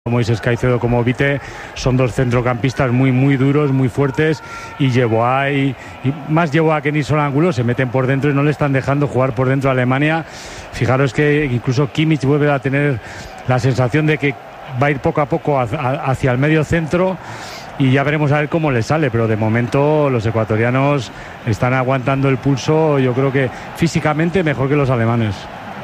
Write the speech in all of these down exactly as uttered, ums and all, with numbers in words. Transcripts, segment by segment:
Moisés Caicedo como Vite son dos centrocampistas muy muy duros, muy fuertes, y Yeboah y, y más Yeboah que Nilsson Angulo se meten por dentro y no le están dejando jugar por dentro a Alemania. Fijaros que incluso Kimmich vuelve a tener la sensación de que va a ir poco a poco hacia, hacia el medio centro, y ya veremos a ver cómo le sale, pero de momento los ecuatorianos están aguantando el pulso, yo creo que físicamente mejor que los alemanes.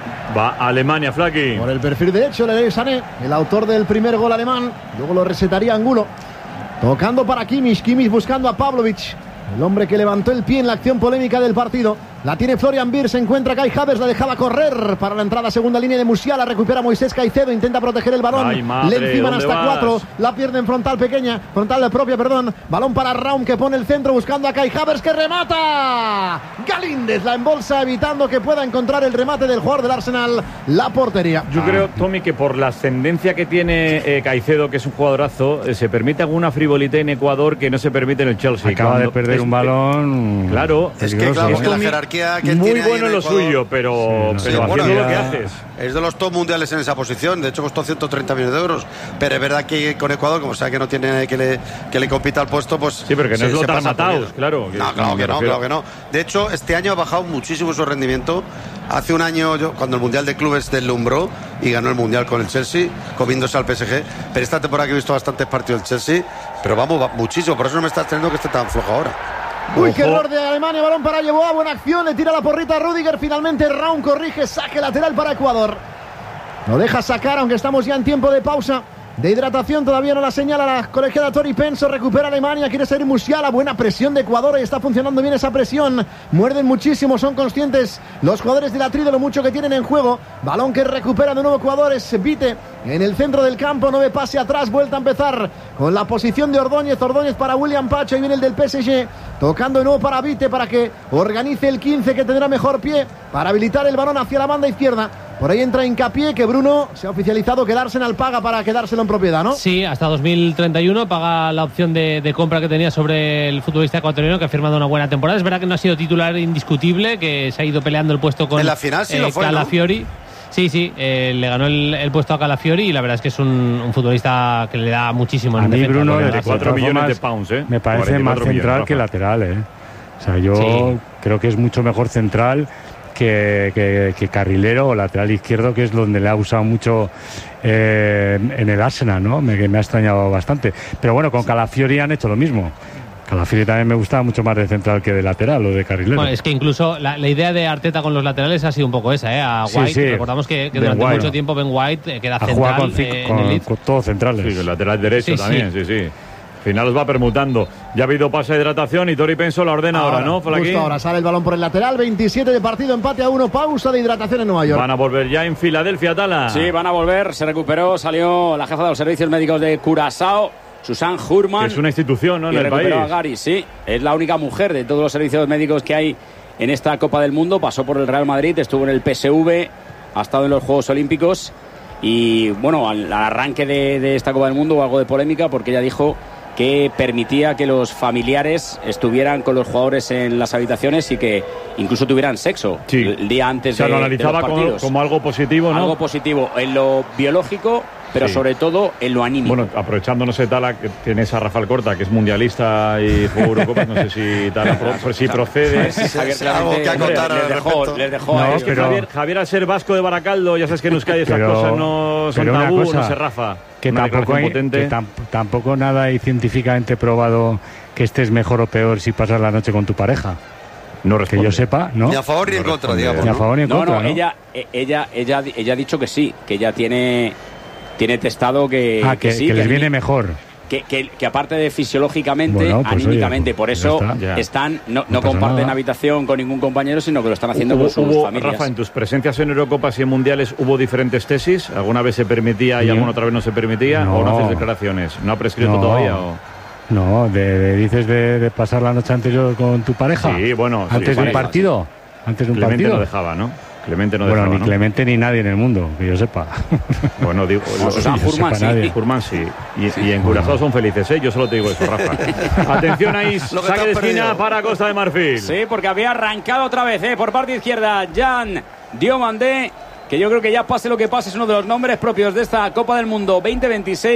Va Alemania, Flaki. Por el perfil derecho, Leroy Sané, el autor del primer gol alemán. Luego lo resetaría Angulo. Tocando para Kimmich, Kimmich buscando a Pavlovic, el hombre que levantó el pie en la acción polémica del partido. La tiene Florian Wirtz, se encuentra Kai Havertz, la dejaba correr para la entrada segunda línea de Musiala, recupera Moisés Caicedo, intenta proteger el balón. Ay, madre, le enciman hasta vas? cuatro, la pierde en frontal pequeña, frontal propia, perdón. Balón para Raum, que pone el centro buscando a Kai Havertz, que remata. Galíndez la embolsa, evitando que pueda encontrar el remate del jugador del Arsenal la portería. Yo creo, Tommy, que por la ascendencia que tiene eh, Caicedo, que es un jugadorazo, eh, se permite alguna frivolidad en Ecuador que no se permite en el Chelsea. Acaba Cuando de perder es, un balón. Claro, es que claro, es que la jerarquía que muy tiene bueno en lo Ecuador, suyo, pero, sí, no, pero sí, haciendo bueno, lo ya, que haces. Es de los top mundiales en esa posición. De hecho, costó ciento treinta millones de euros. Pero es verdad que con Ecuador, como sabe que no tiene que le, que le compita al puesto, pues. Sí, pero que no se, es lo se tan pasa matados, por claro. No, claro que no, claro que no. De hecho, este año ha bajado muchísimo su rendimiento. Hace un año, yo, cuando el Mundial de Clubes deslumbró y ganó el Mundial con el Chelsea, comiéndose al P S G. Pero esta temporada que he visto bastantes partidos del Chelsea, pero vamos, va muchísimo. Por eso no me está teniendo que esté tan flojo ahora. Uy, qué error de Alemania, balón para Yeboah, buena acción, le tira la porrita a Rüdiger, finalmente Raum corrige, saque lateral para Ecuador. Lo deja sacar, aunque estamos ya en tiempo de pausa, de hidratación, todavía no la señala la colegiada Tori Penso, recupera Alemania, quiere salir Musiala, buena presión de Ecuador y está funcionando bien esa presión, muerden muchísimo, son conscientes los jugadores del Atri de lo mucho que tienen en juego, balón que recupera de nuevo Ecuador, es Vite en el centro del campo, no ve pase atrás, vuelta a empezar con la posición de Ordóñez, Ordóñez para William Pacho, y viene el del P S G, tocando de nuevo para Vite para que organice el quince que tendrá mejor pie, para habilitar el balón hacia la banda izquierda. Por ahí entra Hincapié, que Bruno se ha oficializado que el Arsenal paga para quedárselo en propiedad, ¿no? Sí, hasta dos mil treinta y uno paga la opción de, de compra que tenía sobre el futbolista ecuatoriano, que ha firmado una buena temporada. Es verdad que no ha sido titular indiscutible, que se ha ido peleando el puesto con en la final sí eh, lo fue, Calafiori. ¿no? Sí, sí, eh, le ganó el, el puesto a Calafiori y la verdad es que es un, un futbolista que le da muchísimo. A en mí defensa, Bruno, de cuatro millones de pounds, ¿eh? Me parece más central que lateral, ¿eh? O sea, yo sí. creo que es mucho mejor central que, que, que carrilero o lateral izquierdo, que es donde le ha usado mucho eh, en el Arsenal, ¿no? Me, me ha extrañado bastante. Pero bueno, con Calafiori han hecho lo mismo. Calafiori también me gustaba mucho más de central que de lateral o de carrilero. Bueno, es que incluso la, la idea de Arteta con los laterales ha sido un poco esa, ¿eh? A White, sí, sí. Recordamos que, que durante White, mucho ¿no? tiempo Ben White eh, queda a central con, cinco, eh, con, en el con todos centrales. Sí, el lateral derecho sí, también, sí, sí. sí. Al final los va permutando. Ya ha habido pase de hidratación y Tori Penso la ordena ahora, ahora ¿no? Por justo aquí. ahora sale el balón por el lateral, veintisiete de partido, empate a uno, pausa de hidratación en Nueva York. Van a volver ya en Filadelfia, Tala. Sí, van a volver, se recuperó, salió la jefa de los servicios médicos de Curazao, Susan Hurman. Es una institución, ¿no? En y el recuperó país. A Gary, sí, es la única mujer de todos los servicios médicos que hay en esta Copa del Mundo. Pasó por el Real Madrid, estuvo en el P S V, ha estado en los Juegos Olímpicos y, bueno, al, al arranque de, de esta Copa del Mundo hubo algo de polémica porque ella dijo que permitía que los familiares estuvieran con los jugadores en las habitaciones y que incluso tuvieran sexo sí. el día antes o sea, de, lo analizaba de los partidos. Como, como algo positivo, ¿no? Algo positivo en lo biológico, pero sí. sobre todo en lo anímico. Bueno, aprovechando, no sé, Tala, que tienes a Rafael Corta, que es mundialista y jugó Eurocopas, no sé si, Tala, pro, si procede. Sí, sí, sí, algo que acotar les dejó, les dejó no, a es que pero... Javier, Javier, al ser vasco de Baracaldo, ya sabes que en Euskadi esas pero, cosas no son tabú, cosa, no sé, Rafa. Que, tampoco, hay, que tam, tampoco nada hay científicamente probado que estés mejor o peor si pasas la noche con tu pareja. No responde. Que yo sepa, ¿no? Ni a favor ni en contra, digamos. Ni a favor ni en no, contra, no, ¿no? Ella, ella, ella, ella ha dicho que sí, que ella tiene, tiene testado que, ah, que, que sí. Que que les viene mejor. Que, que, que aparte de fisiológicamente, bueno, pues anímicamente, oye, por eso ya está. están no, no no comparten nada. habitación con ningún compañero, sino que lo están haciendo hubo, con sus hubo, familias. Rafa, en tus presencias en Eurocopas y en Mundiales hubo diferentes tesis. ¿Alguna vez se permitía y alguna otra vez no se permitía? No. ¿O no haces declaraciones? ¿No ha prescrito no. todavía? O... No, de, de, dices de, de pasar la noche anterior con tu pareja. Sí, bueno. Antes sí, del partido. Antes de un Clemente partido. no dejaba, ¿no? Clemente no bueno, dejaba, ni ¿no? Clemente ni nadie en el mundo, que yo sepa. Bueno, digo, no, sí, Susan Hurman sí. Hurman sí. Y, sí. y en Curazao son felices, ¿eh? Yo solo te digo eso, Rafa. Atención ahí, saque de esquina perdido. Para Costa de Marfil. Sí, porque había arrancado otra vez, ¿eh? Por parte izquierda, Jan Diomandé. que yo creo que ya pase lo que pase es uno de los nombres propios de esta Copa del Mundo veinte veintiséis.